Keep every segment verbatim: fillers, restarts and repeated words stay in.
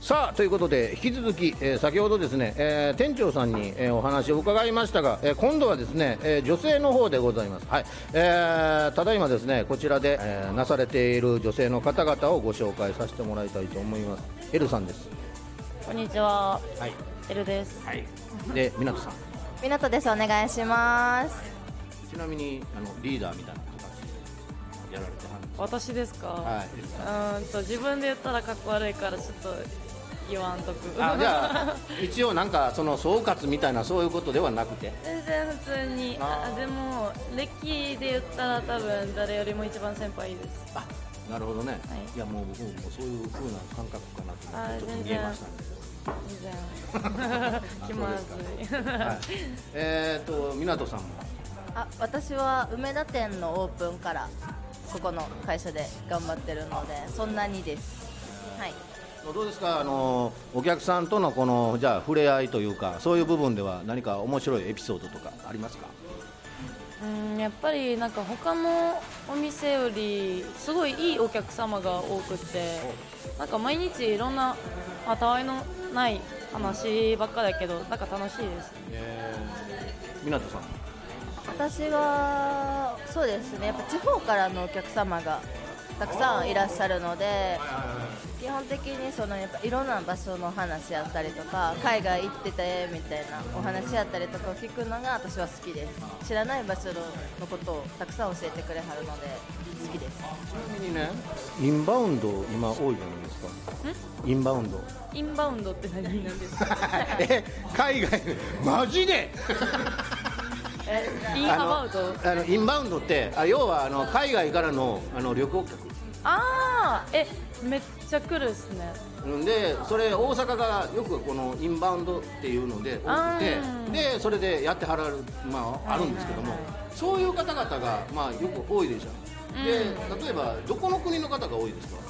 さあということで引き続き、えー、先ほどですね、えー、店長さんに、えー、お話を伺いましたが、えー、今度はですね、えー、女性の方でございます。はい、えー、ただいまですねこちらで、えー、なされている女性の方々をご紹介させてもらいたいと思います。エルさんです。 こんにちは。 はい、 エルです。 はい、でみなとさん。 みなとです。お願いします。 ちなみにあのリーダーみたいな形でやられてはるんですか？ 私ですか？ はい、 うーんと自分で言ったらかっこ悪いからちょっと言わんとく。 あ、じゃあ一応なんかその総括みたいなそういうことではなくて、 全然普通に。あでも歴で言ったら多分誰よりも一番先輩です。 あ、なるほどね、はい、いやもう僕もそういう風な感覚かなと思ってちょっと見えましたね。 全然気まずい。 はい、えっと湊さんも。 あ、私は梅田店のオープンからここの会社で頑張ってるのでそんなにです。はい。 どうですか、あのお客さんとのこのじゃあ触れ合いというかそういう部分では何か面白いエピソードとかありますか？ うん、やっぱりなんか他のお店よりすごいいいお客様が多くて、なんか毎日いろんなあたわいのない話ばっかだけどなんか楽しいです。 えー、湊さん。 私はそうですね、やっぱ地方からのお客様がたくさんいらっしゃるので、基本的にそのやっぱいろんな場所の話やったりとか海外行っててみたいなお話やったりとかを聞くのが私は好きです。知らない場所のことをたくさん教えてくれはるので好きです。 ちなみにね、インバウンド今多いじゃないですか。インバウンドインバウンドって何なんですか？ え、海外マジでえ、インアバウト？ あのインバウンドってあ要はあの海外からのあの旅行客。 ああ、え、めっちゃ来るっすね。 でそれ大阪がよくこのインバウンドっていうので多くて、でそれでやってはらる、まあ、あるんですけども、そういう方々が、まあ、よく多いでしょ。で例えばどこの国の方が多いですか？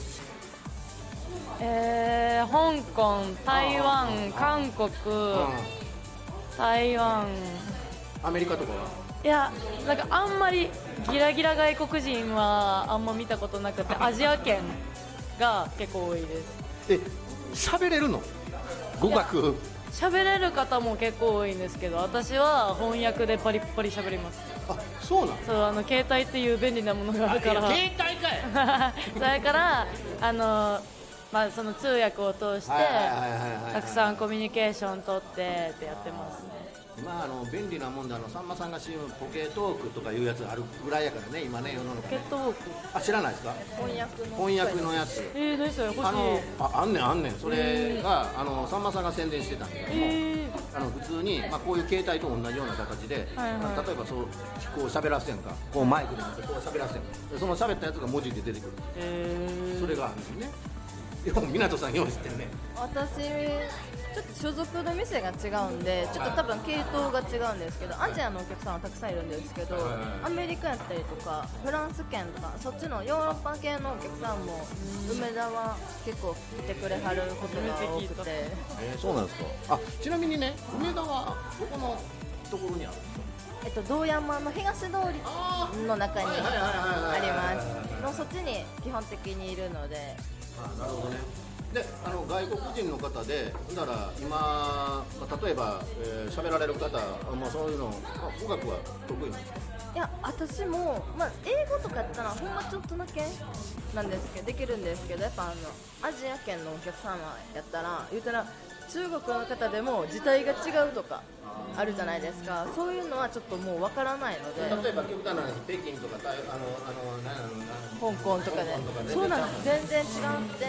えー、香港、台湾、韓国、台湾、 アメリカとかは？ いや、なんかあんまりギラギラ外国人はあんま見たことなくて、アジア圏が結構多いです。 え、喋れるの？語学喋れる方も結構多いんですけど、私は翻訳でパリッパリ喋ります。 あ、そうなの？ そう、あの携帯っていう便利なものがあるから。 携帯かいそれからあのまあ、その通訳を通してたくさんコミュニケーション取ってってやってますね。 今あの便利なもんであのさんまさんが シーエム ポケトークとかいうやつあるぐらいやからね今ね世の中ね。 ポケットウォーク。 あ、知らないですか？ 翻訳の翻訳のやつ。 えー、何それ欲しい。 あのああんねんあんねんそれがあのさんまさんが宣伝してたんだけども、 えー、 あの普通に、まあ、こういう携帯と同じような形で、 はいはい、 例えばそうこう喋らせんかこうマイクで持ってこう喋らせんかでその喋ったやつが文字で出てくる、 えー、 それがあるんですね。でも湊さんよう知ってるね。 私ちょっと所属の店が違うんでちょっと多分系統が違うんですけど、アジアのお客さんはたくさんいるんですけど、アメリカやったりとかフランス圏とかそっちのヨーロッパ系のお客さんも梅田は結構来てくれはることが多くて。 えー、そうなんですか。あ、ちなみにね梅田はどこのところにあるんですか？ えっと、道山の東通りの中にあります。のそっちに基本的にいるので。 あ、なるほどね。であの外国人の方でだから今、まあ、例えば喋、えー、られる方、まあ、そういうの、まあ、語学は得意なんですか？ いや私も、まあ、英語とかやったらほんまちょっとだけなんですけどできるんですけど、やっぱあのアジア圏のお客様やったら言ったら中国の方でも時代が違うとかあるじゃないですか。そういうのはちょっともうわからないので、 例えば極端な話北京とかあのあのあの香港とかでそうなんです、全然違うって